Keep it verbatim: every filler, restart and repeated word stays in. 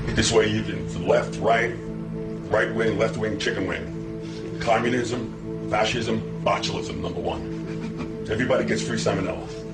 This way you can, to the left, right, right wing, left wing, chicken wing. Communism, fascism, botulism, number one. Everybody gets free salmonella.